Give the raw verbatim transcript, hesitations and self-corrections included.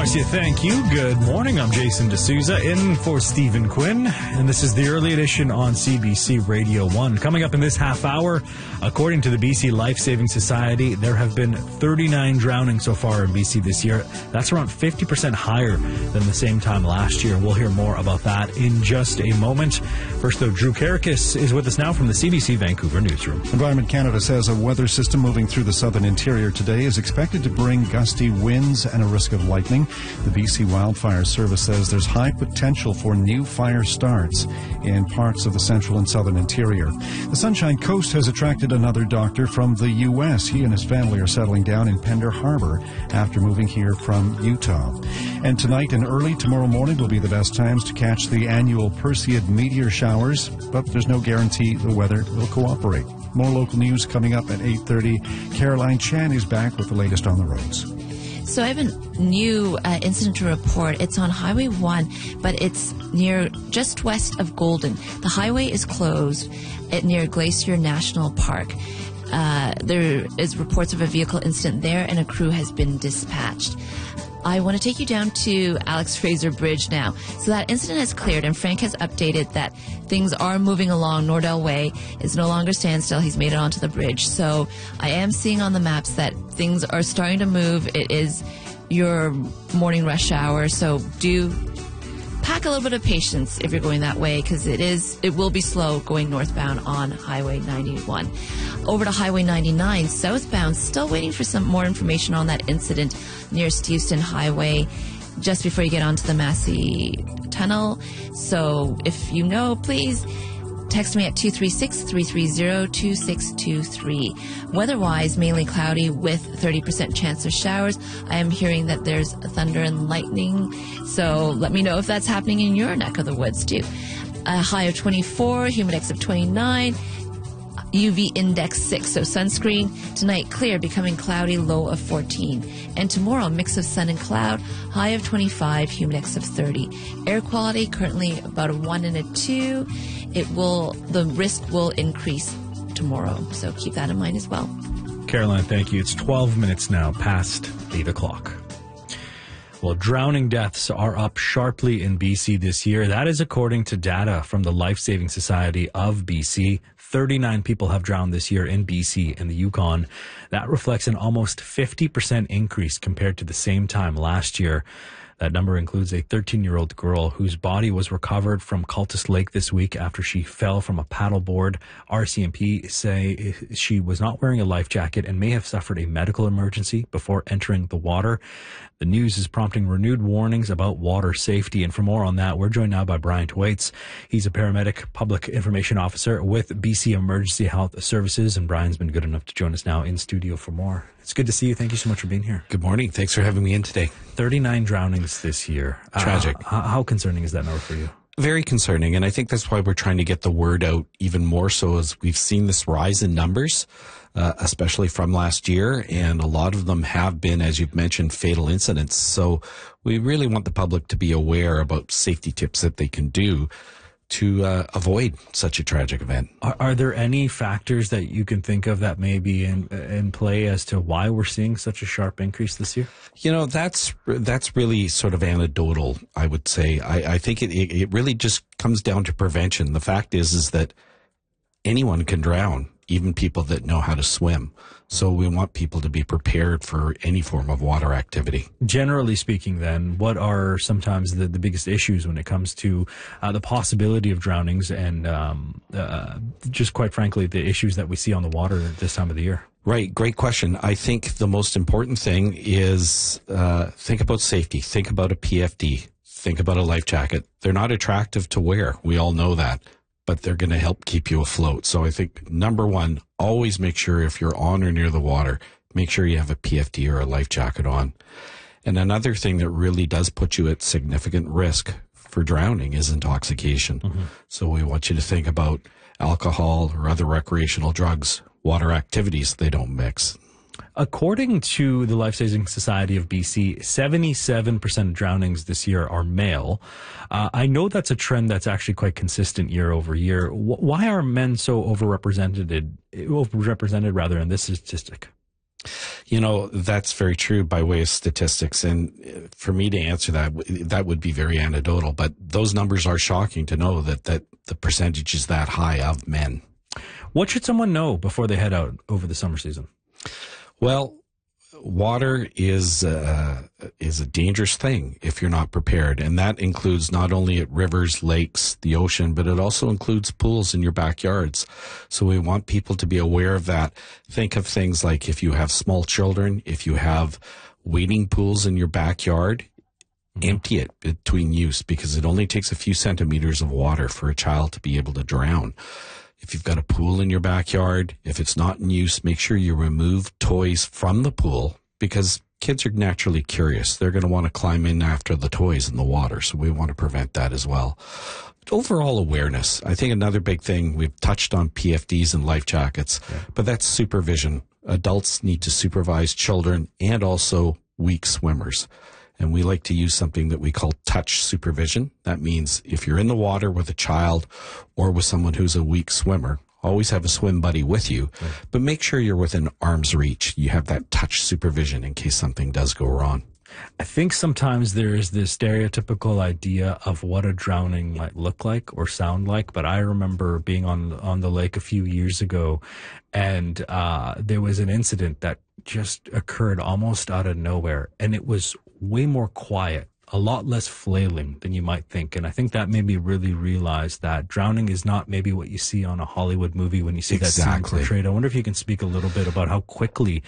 Marcia, thank you. Good morning. I'm Jason D'Souza in for Stephen Quinn, and this is the early edition on C B C Radio one. Coming up in this half hour, according to the B C Life Saving Society, there have been thirty-nine drownings so far in B C this year. That's around fifty percent higher than the same time last year. We'll hear more about that in just a moment. First, though, Drew Karakis is with us now from the C B C Vancouver newsroom. Environment Canada says a weather system moving through the southern interior today is expected to bring gusty winds and a risk of lightning. The B C Wildfire Service says there's high potential for new fire starts in parts of the central and southern interior. The Sunshine Coast has attracted another doctor from the U S. He and his family are settling down in Pender Harbor after moving here from Utah. And tonight and early tomorrow morning will be the best times to catch the annual Perseid meteor showers, but there's no guarantee the weather will cooperate. More local news coming up at eight thirty. Caroline Chan is back with the latest on the roads. So I have a new uh, incident to report. It's on Highway one, but it's near just west of Golden. The highway is closed at near Glacier National Park. Uh, there is reports of a vehicle incident there, and a crew has been dispatched. I want to take you down to Alex Fraser Bridge now. So that incident has cleared, and Frank has updated that things are moving along. Nordell Way is no longer standstill. He's made it onto the bridge. So I am seeing on the maps that things are starting to move. It is your morning rush hour, so do pack a little bit of patience if you're going that way, because it is it will be slow going northbound on Highway ninety-one. Over to Highway ninety-nine, southbound, still waiting for some more information on that incident near Steveston Highway, just before you get onto the Massey Tunnel. So if you know, please text me at two three six, three three zero, two six two three. Weather-wise, mainly cloudy with thirty percent chance of showers. I am hearing that there's thunder and lightning, so let me know if that's happening in your neck of the woods too. A high of twenty-four, humidex of twenty-nine, U V index six, so sunscreen. Tonight, clear, becoming cloudy, low of fourteen. And tomorrow, mix of sun and cloud, high of twenty-five, humidex of thirty. Air quality, currently about a one and a two. It will, the risk will increase tomorrow, so keep that in mind as well. Caroline, thank you. It's twelve minutes now past eight o'clock. Well, drowning deaths are up sharply in B C this year. That is according to data from the Life Saving Society of B C. thirty-nine people have drowned this year in B C and the Yukon. That reflects an almost fifty percent increase compared to the same time last year. That number includes a thirteen-year-old girl whose body was recovered from Cultus Lake this week after she fell from a paddleboard. R C M P say she was not wearing a life jacket and may have suffered a medical emergency before entering the water. The news is prompting renewed warnings about water safety. And for more on that, we're joined now by Brian Thwaites. He's a paramedic public information officer with B C Emergency Health Services. And Brian's been good enough to join us now in studio for more. It's good to see you. Thank you so much for being here. Good morning. Thanks for having me in today. thirty-nine drownings this year. Tragic. Uh, how concerning is that number for you? Very concerning. And I think that's why we're trying to get the word out even more so, as we've seen this rise in numbers, uh, especially from last year. And a lot of them have been, as you've mentioned, fatal incidents. So we really want the public to be aware about safety tips that they can do to uh, avoid such a tragic event. Are, are there any factors that you can think of that may be in, in play as to why we're seeing such a sharp increase this year? You know, that's that's really sort of anecdotal, I would say. I, I think it, it really just comes down to prevention. The fact is, is that anyone can drown, even people that know how to swim. So we want people to be prepared for any form of water activity. Generally speaking, then, what are sometimes the, the biggest issues when it comes to uh, the possibility of drownings and um, uh, just quite frankly, the issues that we see on the water at this time of the year? Right. Great question. I think the most important thing is uh, think about safety. Think about a P F D. Think about a life jacket. They're not attractive to wear. We all know that. But they're going to help keep you afloat. So I think, number one, always make sure if you're on or near the water, make sure you have a P F D or a life jacket on. And another thing that really does put you at significant risk for drowning is intoxication. Mm-hmm. So we want you to think about alcohol or other recreational drugs, water activities they don't mix. According to the Life Saving Society of B C, seventy-seven percent of drownings this year are male. Uh, I know that's a trend that's actually quite consistent year over year. W- why are men so overrepresented, overrepresented rather, in this statistic? You know, that's very true by way of statistics. And for me to answer that, that would be very anecdotal. But those numbers are shocking to know that, that the percentage is that high of men. What should someone know before they head out over the summer season? Well, water is uh, is a dangerous thing if you're not prepared, and that includes not only at rivers, lakes, the ocean, but it also includes pools in your backyards. So we want people to be aware of that. Think of things like if you have small children, if you have wading pools in your backyard, mm-hmm. empty it between use, because it only takes a few centimeters of water for a child to be able to drown. If you've got a pool in your backyard, if it's not in use, make sure you remove toys from the pool, because kids are naturally curious. They're going to want to climb in after the toys in the water, so we want to prevent that as well. Overall awareness. I think another big thing, we've touched on P F Ds and life jackets, yeah. but that's supervision. Adults need to supervise children and also weak swimmers. And we like to use something that we call touch supervision. That means if you're in the water with a child or with someone who's a weak swimmer, always have a swim buddy with you, right. but make sure you're within arm's reach. You have that touch supervision in case something does go wrong. I think sometimes there is this stereotypical idea of what a drowning might look like or sound like. But I remember being on on the lake a few years ago, and uh, there was an incident that just occurred almost out of nowhere, and it was way more quiet, a lot less flailing than you might think. And I think that made me really realize that drowning is not maybe what you see on a Hollywood movie when you see exactly. that scene portrayed. I wonder if you can speak a little bit about how quickly